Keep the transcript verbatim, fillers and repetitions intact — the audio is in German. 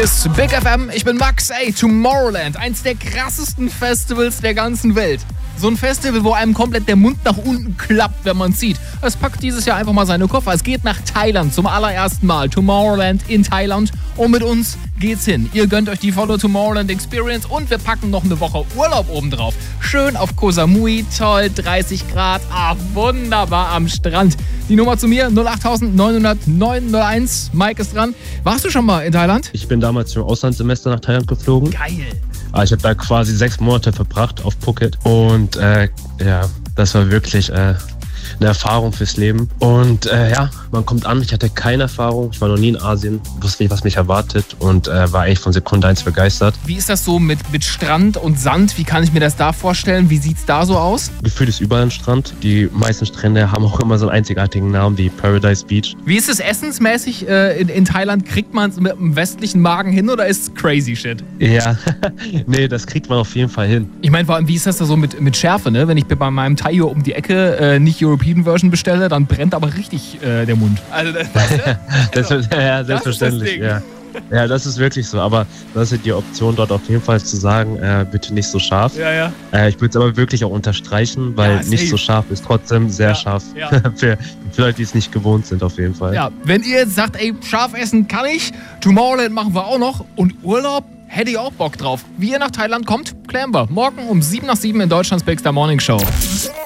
Ist Big F M, ich bin Max. Ey, Tomorrowland, eins der krassesten Festivals der ganzen Welt. So ein Festival, wo einem komplett der Mund nach unten klappt, wenn man es sieht. Es packt dieses Jahr einfach mal seine Koffer. Es geht nach Thailand zum allerersten Mal. Tomorrowland in Thailand. Und mit uns geht's hin. Ihr gönnt euch die volle Tomorrowland Experience und wir packen noch eine Woche Urlaub obendrauf. Schön auf Koh Samui, toll, dreißig Grad. Ah, wunderbar am Strand. Die Nummer zu mir, null acht neun null neun null eins. Mike ist dran. Warst du schon mal in Thailand? Ich bin damals zum Auslandssemester nach Thailand geflogen. Geil. Ich habe da quasi sechs Monate verbracht auf Phuket und äh, ja, das war wirklich äh, eine Erfahrung fürs Leben. Und äh, ja, man kommt an, ich hatte keine Erfahrung, ich war noch nie in Asien, wusste nicht, was mich erwartet und äh, war eigentlich von Sekunde eins begeistert. Wie ist das so mit, mit Strand und Sand? Wie kann ich mir das da vorstellen? Wie sieht's da so aus? Gefühlt ist überall ein Strand. Die meisten Strände haben auch immer so einen einzigartigen Namen wie Paradise Beach. Wie ist es essensmäßig äh, in, in Thailand? Kriegt man es mit einem westlichen Magen hin oder ist es crazy shit? Ja, nee, das kriegt man auf jeden Fall hin. Ich meine, vor allem, wie ist das da so mit, mit Schärfe, ne? Wenn ich bei meinem Thai hier um die Ecke äh, nicht European Version bestelle, dann brennt aber richtig äh, der Mund. Also, das, weißt du? das, also, ja, selbstverständlich, ja. Ja, das ist wirklich so, aber das ist die Option dort auf jeden Fall zu sagen, äh, bitte nicht so scharf. Ja, ja. Äh, ich würde es aber wirklich auch unterstreichen, weil Ja, nicht so scharf ist trotzdem sehr Ja, scharf. ja. für, für Leute, die es nicht gewohnt sind auf jeden Fall. Ja, wenn ihr jetzt sagt, ey, scharf essen kann ich, Tomorrowland machen wir auch noch und Urlaub, hätte ich auch Bock drauf. Wie ihr nach Thailand kommt, klären wir. Morgen um sieben nach sieben in Deutschlands Big Star Morning Show.